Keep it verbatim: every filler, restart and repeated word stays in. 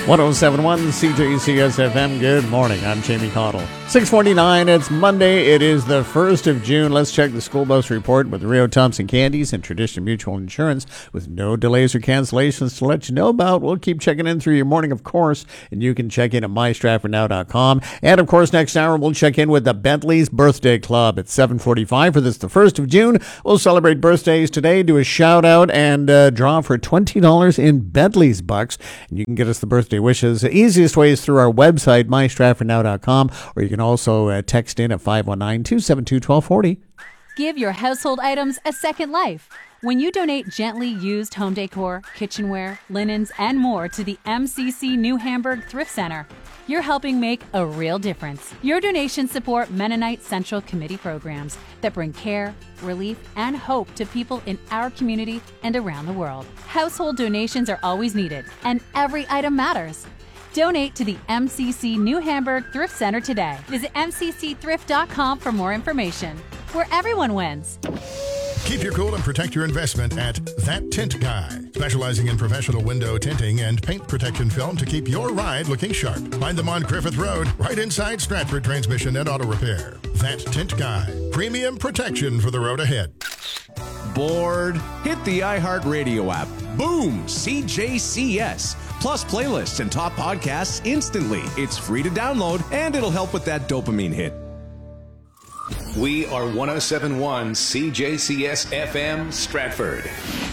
one oh seven point one C J C S F M. Good morning. I'm Jamie Cottle. six forty-nine. It's Monday. It is the first of June. Let's check the school bus report with Rio Thompson Candies and Tradition Mutual Insurance with no delays or cancellations to let you know about. We'll keep checking in through your morning, of course, and you can check in at my stratford now dot com. And, of course, next hour we'll check in with the Bentley's Birthday Club at seven forty-five for this, the first of June. We'll celebrate birthdays today, do a shout-out and uh, draw for twenty dollars in Bentley's bucks. And you can get us the birthday wishes. The easiest way is through our website, my stratford now dot com, or you can also uh, text in at five one nine, two seven two, one two four zero. Give your household items a second life. When you donate gently used home decor, kitchenware, linens, and more to the M C C New Hamburg Thrift Center, you're helping make a real difference. Your donations support Mennonite Central Committee programs that bring care, relief, and hope to people in our community and around the world. Household donations are always needed, and every item matters. Donate to the M C C New Hamburg Thrift Center today. Visit m c c thrift dot com for more information, where everyone wins. Keep your cool and protect your investment at That Tint Guy, specializing in professional window tinting and paint protection film to keep your ride looking sharp. Find them on Griffith Road, right inside Stratford Transmission and Auto Repair. That Tint Guy, premium protection for the road ahead. Bored? Hit the iHeartRadio app. Boom! C J C S. Plus playlists and top podcasts instantly. It's free to download, and it'll help with that dopamine hit. We are one oh seven point one C J C S F M Stratford.